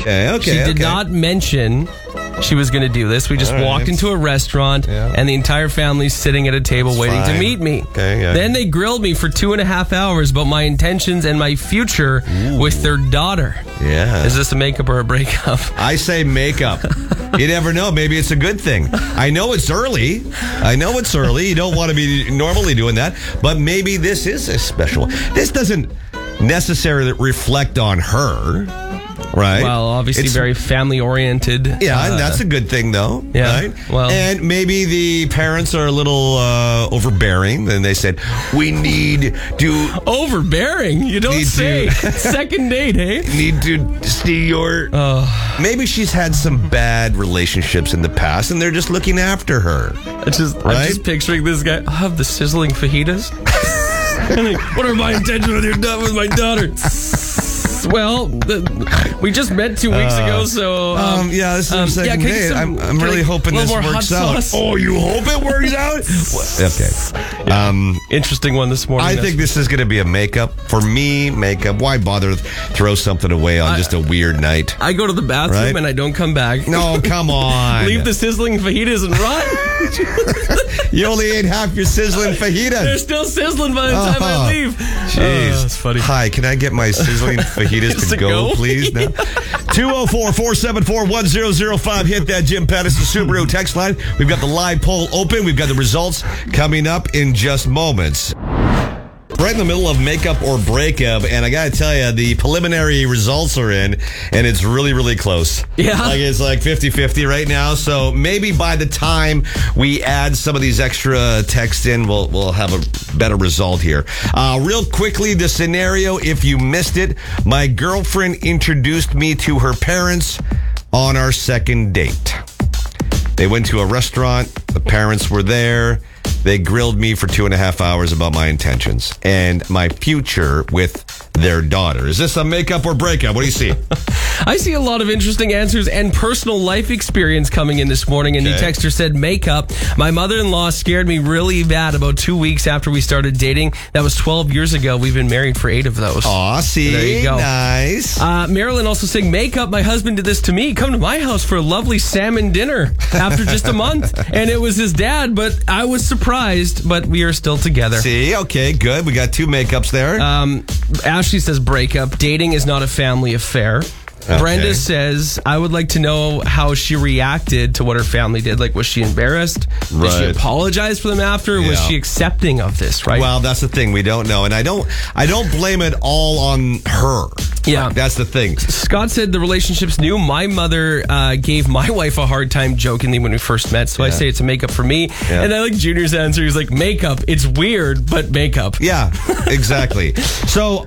Okay. She did not mention she was going to do this. We just walked into a restaurant, and the entire family's sitting at a table waiting to meet me. Okay, yeah. Then they grilled me for 2.5 hours about my intentions and my future with their daughter. Yeah. Is this a makeup or a breakup? I say makeup. You never know. Maybe it's a good thing. I know it's early. You don't want to be normally doing that. But maybe this is a special. This doesn't necessarily reflect on her, right? Well, obviously very family-oriented. Yeah, and that's a good thing, though, yeah, right? Well, and maybe the parents are a little overbearing, and they said, we need to... Overbearing? You don't say. Second date, eh? Need to see your... Maybe she's had some bad relationships in the past, and they're just looking after her. I'm just picturing this guy. I have the sizzling fajitas. What are my intentions with my daughter? Well, we just met 2 weeks ago, so... this is our second date. I'm really hoping this works out. Oh, you hope it works out? Okay. Yeah. Interesting one this morning. I think this is going to be a makeup. For me, makeup. Why bother throw something away on just a weird night? I go to the bathroom and I don't come back. No, come on. Leave the sizzling fajitas and run. You only ate half your sizzling fajitas. They're still sizzling by the time I leave. Jeez. That's funny. Hi, can I get my sizzling fajitas to go, please? No? 204-474-1005. Hit that Jim Patterson Subaru text line. We've got the live poll open. We've got the results coming up in just moments. Right in the middle of makeup or breakup, and I got to tell you, the preliminary results are in, and it's really, really close. Yeah. It's like 50-50 right now, so maybe by the time we add some of these extra texts in, we'll have a better result here. Real quickly, the scenario, if you missed it, my girlfriend introduced me to her parents on our second date. They went to a restaurant, the parents were there. They grilled me for 2.5 hours about my intentions and my future with their daughter. Is this a makeup or breakup? What do you see? I see a lot of interesting answers and personal life experience coming in this morning. And the texter said, makeup. My mother-in-law scared me really bad about 2 weeks after we started dating. That was 12 years ago. We've been married for 8 of those. Aw, see? There you go. Nice. Marilyn also saying, makeup. My husband did this to me. Come to my house for a lovely salmon dinner after just a month. And it was his dad, but I was surprised, but we are still together. See? Okay, good. We got 2 makeups there. Ashley says breakup. Dating is not a family affair. Okay. Brenda says, I would like to know how she reacted to what her family did. Like, was she embarrassed? Did she apologize for them after? Was she accepting of this, right? Well, that's the thing. We don't know. And I don't blame it all on her. Yeah. That's the thing. Scott said the relationship's new. My mother gave my wife a hard time jokingly when we first met, so I say it's a makeup for me. Yeah. And I like Junior's answer. He's like, makeup. It's weird, but makeup. Yeah, exactly. So...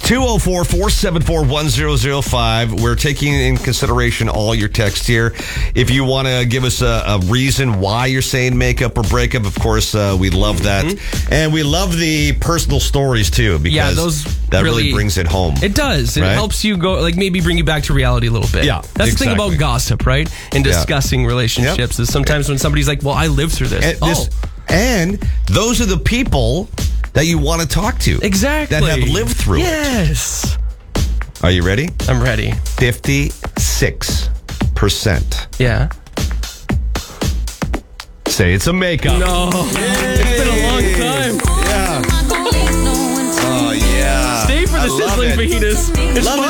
204-474-1005. We're taking in consideration all your texts here. If you want to give us a reason why you're saying makeup or breakup, of course, we love that. Mm-hmm. And we love the personal stories, too, because that really brings it home. It does. It helps you go, like, maybe bring you back to reality a little bit. Yeah, that's the thing about gossip, right? And discussing relationships is sometimes when somebody's like, well, I lived through this. And those are the people that you want to talk to. Exactly. That have lived through it. Yes. Are you ready? I'm ready. 56%. Yeah. Say it's a makeup. No. It's been a long time. Yeah. Oh, yeah. Stay for the sizzling fajitas. It's fun.